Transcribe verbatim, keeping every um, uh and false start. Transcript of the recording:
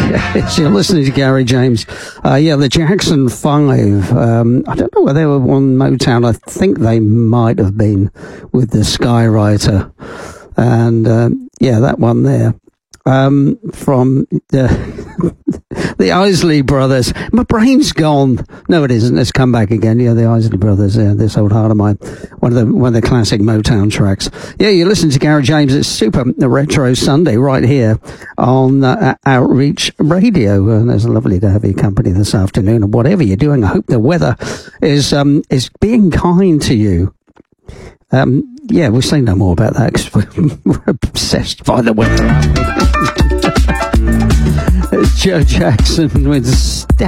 Yes, you're listening to Gary James. Uh, yeah, the Jackson Five. Um, I don't know whether they were on Motown. I think they might have been with the Skywriter. And, uh, yeah, that one there. Um, from the, the Isley Brothers. My brain's gone. No, it isn't. Let's come back again. Yeah, the Isley Brothers. Yeah, This Old Heart of Mine. One of the one of the classic Motown tracks. Yeah, you listen to Gary James. It's Super Retro Sunday right here on uh, Outreach Radio. And it's lovely to have your company this afternoon. And whatever you're doing, I hope the weather is um is being kind to you. Um, yeah, we'll say no more about that because we're, we're obsessed by the weather. It's Joe Jackson with Step